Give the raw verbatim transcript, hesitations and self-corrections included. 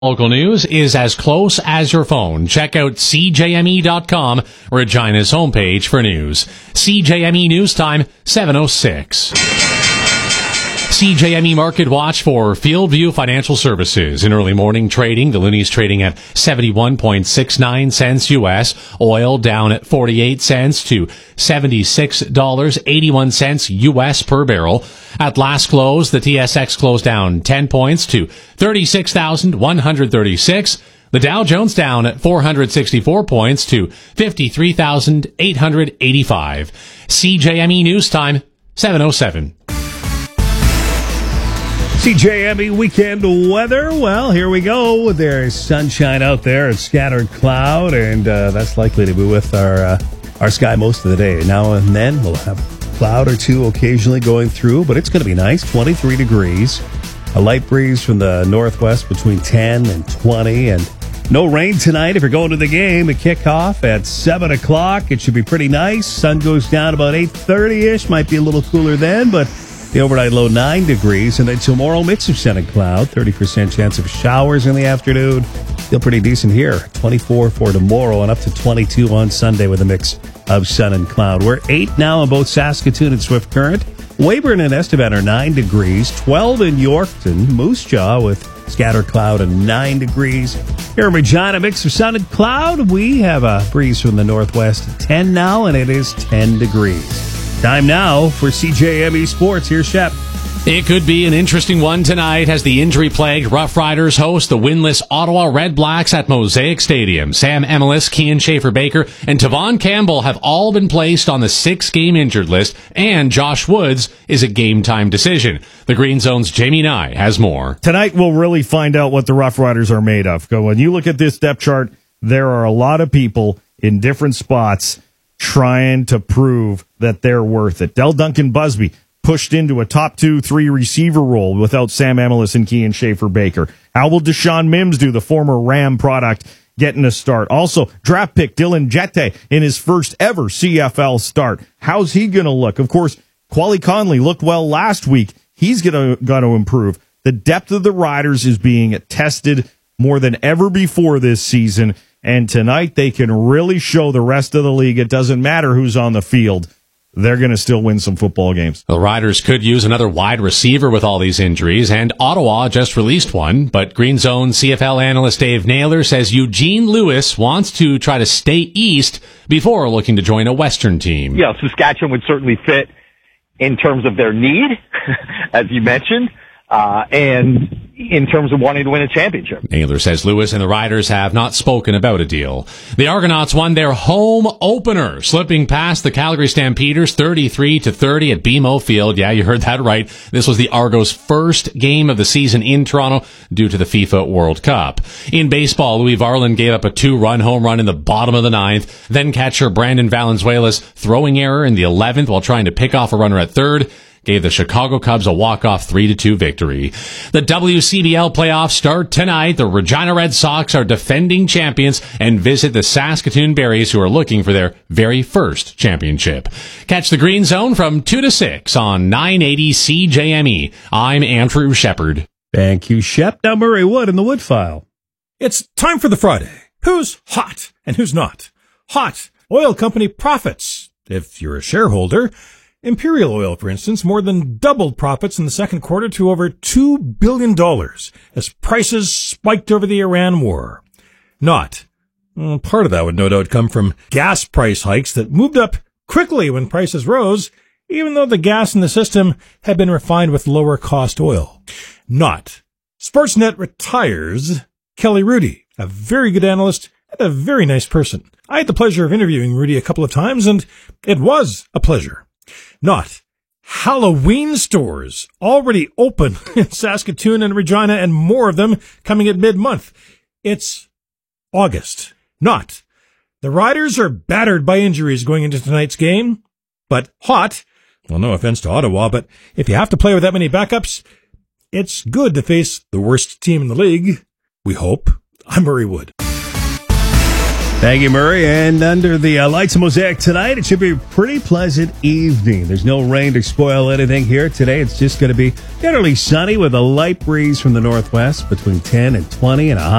Local news is as close as your phone. Check out C J M E dot com, Regina's homepage for news. C J M E News Time, seven oh six. C J M E Market Watch for Fieldview Financial Services. In early morning trading, the Looney's trading at seventy-one point six nine cents U S. Oil down at forty-eight cents to seventy-six dollars and eighty-one cents U S per barrel. At last close, the T S X closed down ten points to thirty-six thousand one hundred thirty-six. The Dow Jones down at four hundred sixty-four points to fifty-three thousand eight hundred eighty-five. C J M E News Time, seven oh seven. C J M E weekend weather. Well, here we go. There's sunshine out there. It's scattered cloud, and uh, that's likely to be with our uh, our sky most of the day. Now and then we'll have a cloud or two occasionally going through, but it's going to be nice. twenty-three degrees. A light breeze from the northwest between ten and twenty, and no rain tonight if you're going to the game. The kickoff at seven o'clock. It should be pretty nice. Sun goes down about eight thirty-ish. Might be a little cooler then, but the overnight low nine degrees, and then tomorrow mix of sun and cloud, thirty percent chance of showers in the afternoon. Feel pretty decent here. twenty-four for tomorrow and up to twenty-two on Sunday with a mix of sun and cloud. We're eight now in both Saskatoon and Swift Current. Weyburn and Estevan are nine degrees, twelve in Yorkton. Moose Jaw with scattered cloud and nine degrees. Here in Regina, mix of sun and cloud. We have a breeze from the northwest at ten now, and it is ten degrees. Time now for C J M E Sports. Here's Shep. It could be an interesting one tonight as the injury-plagued Rough Riders host the winless Ottawa Red Blacks at Mosaic Stadium. Sam Emilus, Kian Schaefer-Baker, and Tavon Campbell have all been placed on the six-game injured list, and Josh Woods is a game-time decision. The Green Zone's Jamie Nye has more. Tonight we'll really find out what the Rough Riders are made of. When you look at this depth chart, there are a lot of people in different spots trying to prove that they're worth it. Del Duncan Busby pushed into a top two, three receiver role without Sam Emilus and Kian Schaefer-Baker. How will Deshaun Mims do, the former Ram product, getting a start? Also, draft pick Dylan Jette in his first ever C F L start. How's he going to look? Of course, Quali Conley looked well last week. He's going to going to improve. The depth of the Riders is being tested more than ever before this season. And tonight they can really show the rest of the league it doesn't matter who's on the field. They're going to still win some football games. The Riders could use another wide receiver with all these injuries, and Ottawa just released one. But Green Zone C F L analyst Dave Naylor says Eugene Lewis wants to try to stay east before looking to join a Western team. Yeah, Saskatchewan would certainly fit in terms of their need, as you mentioned. Uh, and in terms of wanting to win a championship. Naylor says Lewis and the Riders have not spoken about a deal. The Argonauts won their home opener, slipping past the Calgary Stampeders thirty-three to thirty at B M O Field. Yeah, you heard that right. This was the Argos' first game of the season in Toronto due to the FIFA World Cup. In baseball, Louis Varland gave up a two-run home run in the bottom of the ninth. Then catcher Brandon Valenzuela's throwing error in the eleventh while trying to pick off a runner at third gave the Chicago Cubs a walk-off three to two victory. The W C B L playoffs start tonight. The Regina Red Sox are defending champions and visit the Saskatoon Berries, who are looking for their very first championship. Catch the Green Zone from two to six on nine eighty C J M E. I'm Andrew Shepard. Thank you, Shep. Now Murray Wood in the Wood File. It's time for the Friday. Who's hot and who's not? Hot. Oil company profits. If you're a shareholder, Imperial Oil, for instance, more than doubled profits in the second quarter to over two billion dollars as prices spiked over the Iran war. Not. Well, part of that would no doubt come from gas price hikes that moved up quickly when prices rose, even though the gas in the system had been refined with lower cost oil. Not. Sportsnet retires Kelly Rudy, a very good analyst and a very nice person. I had the pleasure of interviewing Rudy a couple of times, and it was a pleasure. Not. Halloween stores already open in Saskatoon and Regina, and more of them coming at mid-month. It's August. Not. The Riders are battered by injuries going into tonight's game, but hot. Well, no offense to Ottawa, but if you have to play with that many backups, it's good to face the worst team in the league. We hope. I'm Murray Wood. Thank you, Murray. And under the uh, lights of Mosaic tonight, it should be a pretty pleasant evening. There's no rain to spoil anything here today. It's just going to be generally sunny with a light breeze from the northwest between ten and twenty and a high